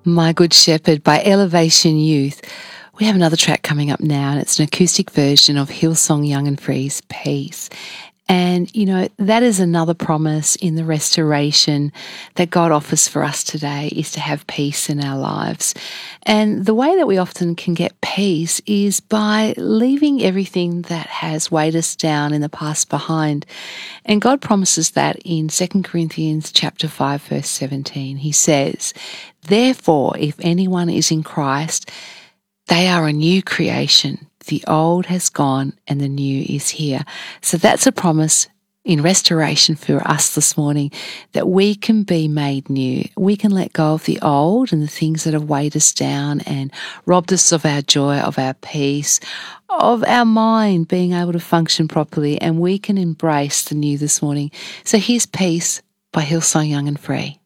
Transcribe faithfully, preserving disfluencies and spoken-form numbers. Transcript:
My Good Shepherd by Elevation Youth. We have another track coming up now, and it's an acoustic version of Hillsong Young and Free's Peace. And, you know, that is another promise in the restoration that God offers for us today, is to have peace in our lives. And the way that we often can get peace is by leaving everything that has weighed us down in the past behind. And God promises that in Second Corinthians chapter five, verse seventeen. He says, "Therefore, if anyone is in Christ, they are a new creation. The old has gone and the new is here." So that's a promise in restoration for us this morning, that we can be made new. We can let go of the old and the things that have weighed us down and robbed us of our joy, of our peace, of our mind being able to function properly, and we can embrace the new this morning. So here's Peace by Hillsong Young and Free.